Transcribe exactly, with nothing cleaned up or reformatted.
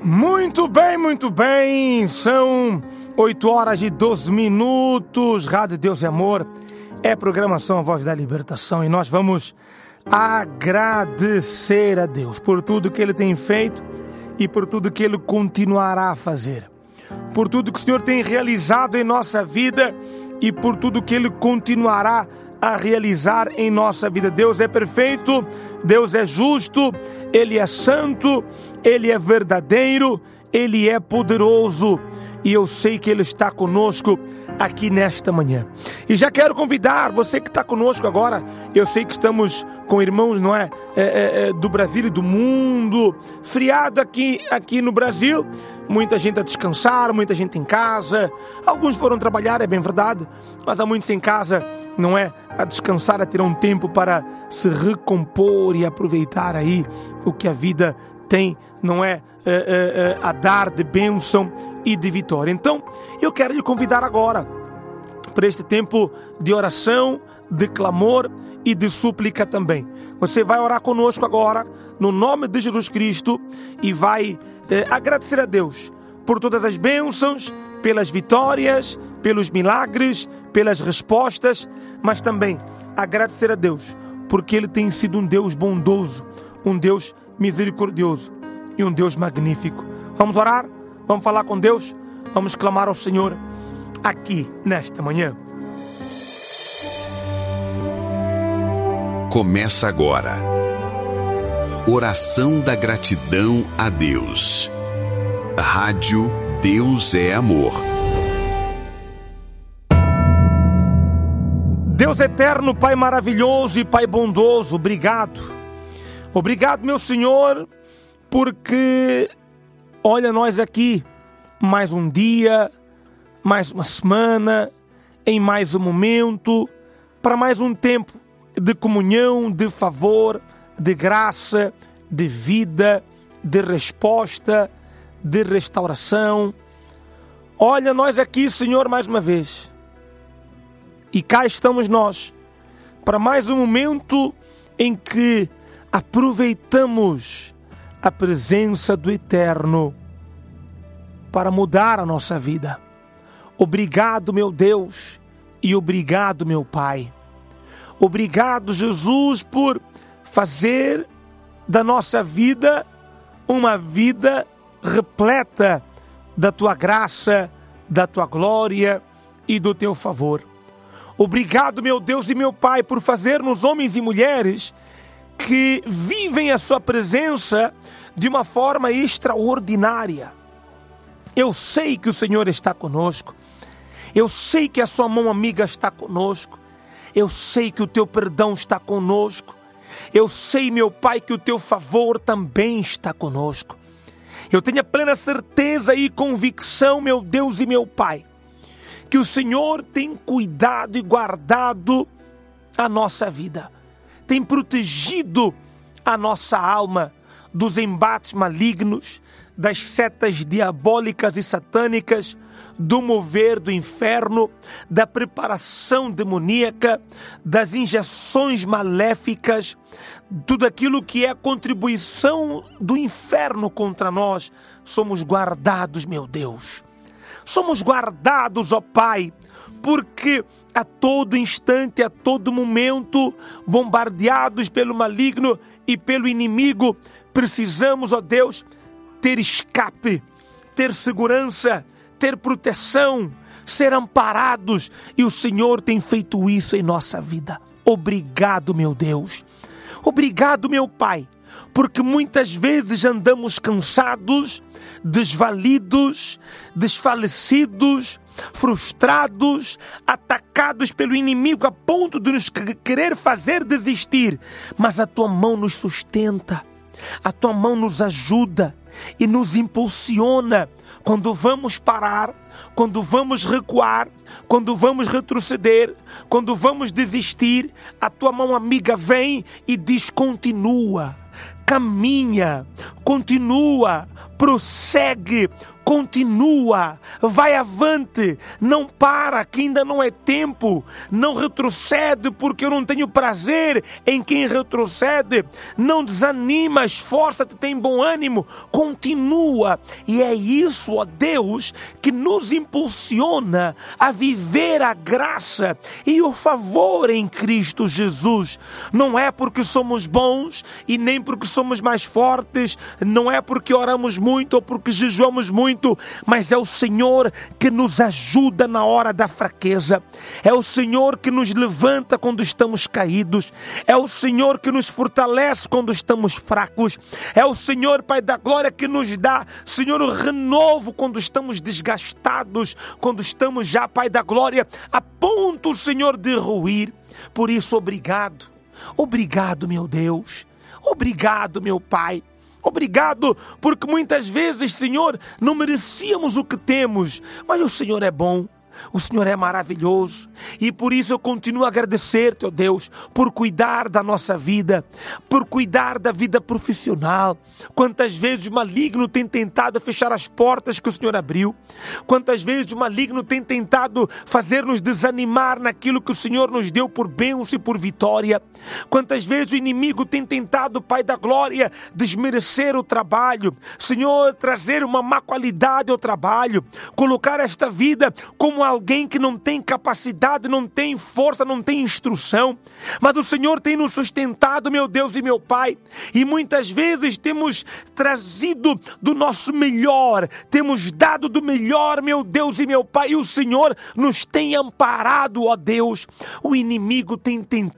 Muito bem, muito bem, são oito horas e doze minutos, Rádio Deus e Amor, é programação A Voz da Libertação e nós vamos agradecer a Deus por tudo que Ele tem feito e por tudo que Ele continuará a fazer, por tudo que o Senhor tem realizado em nossa vida e por tudo que Ele continuará a realizar em nossa vida. Deus é perfeito, Deus é justo, Ele é santo, Ele é verdadeiro, Ele é poderoso e eu sei que Ele está conosco aqui nesta manhã. E já quero convidar você que está conosco agora, eu sei que estamos com irmãos, não é, é, é do Brasil e do mundo, friado aqui, aqui no Brasil, muita gente a descansar, muita gente em casa, alguns foram trabalhar, é bem verdade, mas há muitos em casa, não é, a descansar, a tirar um tempo para se recompor e aproveitar aí o que a vida tem, não é, é, é a dar de bênção e de vitória. Então, eu quero lhe convidar agora para este tempo de oração, de clamor e de súplica também. Você vai orar conosco agora, no nome de Jesus Cristo, e vai eh, agradecer a Deus por todas as bênçãos, pelas vitórias, pelos milagres, pelas respostas, mas também agradecer a Deus, porque Ele tem sido um Deus bondoso, um Deus misericordioso e um Deus magnífico. Vamos orar? Vamos falar com Deus? Vamos clamar ao Senhor aqui nesta manhã. Começa agora. Oração da gratidão a Deus. Rádio Deus é Amor. Deus eterno, Pai maravilhoso e Pai bondoso, obrigado. Obrigado, meu Senhor, porque olha nós aqui, mais um dia, mais uma semana, em mais um momento, para mais um tempo de comunhão, de favor, de graça, de vida, de resposta, de restauração. Olha nós aqui, Senhor, mais uma vez. E cá estamos nós, para mais um momento em que aproveitamos a presença do Eterno para mudar a nossa vida. Obrigado, meu Deus, e obrigado, meu Pai. Obrigado, Jesus, por fazer da nossa vida uma vida repleta da Tua graça, da Tua glória e do Teu favor. Obrigado, meu Deus e meu Pai, por fazer-nos homens e mulheres que vivem a Sua presença de uma forma extraordinária. Eu sei que o Senhor está conosco. Eu sei que a Sua mão amiga está conosco. Eu sei que o Teu perdão está conosco. Eu sei, meu Pai, que o Teu favor também está conosco. Eu tenho a plena certeza e convicção, meu Deus e meu Pai, que o Senhor tem cuidado e guardado a nossa vida. Tem protegido a nossa alma dos embates malignos, das setas diabólicas e satânicas, do mover do inferno, da preparação demoníaca, das injeções maléficas, tudo aquilo que é a contribuição do inferno contra nós. Somos guardados, meu Deus. Somos guardados, ó Pai, porque a todo instante, a todo momento, bombardeados pelo maligno e pelo inimigo, precisamos, ó Deus, ter escape, ter segurança, ter proteção, ser amparados, e o Senhor tem feito isso em nossa vida. Obrigado, meu Deus. Obrigado, meu Pai, porque muitas vezes andamos cansados, desvalidos, desfalecidos, frustrados, atacados pelo inimigo a ponto de nos querer fazer desistir, mas a Tua mão nos sustenta, a Tua mão nos ajuda e nos impulsiona. Quando vamos parar, quando vamos recuar, quando vamos retroceder, quando vamos desistir, a Tua mão amiga vem e diz: continua, caminha, continua, prossegue, continua, vai avante, não para, que ainda não é tempo, não retrocede, porque eu não tenho prazer em quem retrocede, não desanima, esforça-te, tem bom ânimo, continua. E é isso, ó Deus, que nos impulsiona a viver a graça e o favor em Cristo Jesus. Não é porque somos bons e nem porque somos mais fortes, não é porque oramos muito ou porque jejuamos muito, mas é o Senhor que nos ajuda na hora da fraqueza, é o Senhor que nos levanta quando estamos caídos, é o Senhor que nos fortalece quando estamos fracos, é o Senhor, Pai da glória, que nos dá, Senhor, o renovo quando estamos desgastados, quando estamos já, Pai da glória, a ponto, Senhor, de ruir. Por isso, obrigado, obrigado, meu Deus, obrigado, meu Pai. Obrigado, porque muitas vezes, Senhor, não merecíamos o que temos, mas o Senhor é bom. O Senhor é maravilhoso e por isso eu continuo a agradecer-te, ó Deus, por cuidar da nossa vida, por cuidar da vida profissional. Quantas vezes o maligno tem tentado fechar as portas que o Senhor abriu, quantas vezes o maligno tem tentado fazer-nos desanimar naquilo que o Senhor nos deu por bênção e por vitória, quantas vezes o inimigo tem tentado, Pai da glória, desmerecer o trabalho, Senhor, trazer uma má qualidade ao trabalho, colocar esta vida como alguém que não tem capacidade, não tem força, não tem instrução, mas o Senhor tem nos sustentado, meu Deus e meu Pai, e muitas vezes temos trazido do nosso melhor, temos dado do melhor, meu Deus e meu Pai, e o Senhor nos tem amparado, ó Deus. O inimigo tem tentado